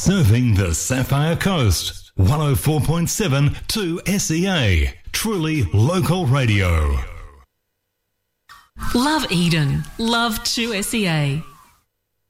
Serving the Sapphire Coast. 104.7 to SEA. Truly local radio. Love Eden. Love 2SEA.